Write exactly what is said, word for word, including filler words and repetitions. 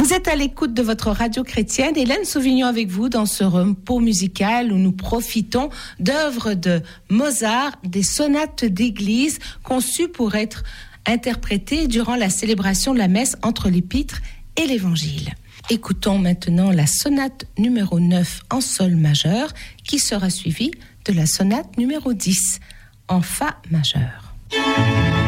Vous êtes à l'écoute de votre radio chrétienne, Hélène Sauvignon avec vous dans ce repos musical où nous profitons d'œuvres de Mozart, des sonates d'église conçues pour être interprétées durant la célébration de la messe entre l'épître et l'évangile. Écoutons maintenant la sonate numéro neuf en sol majeur qui sera suivie de la sonate numéro dix en fa majeur.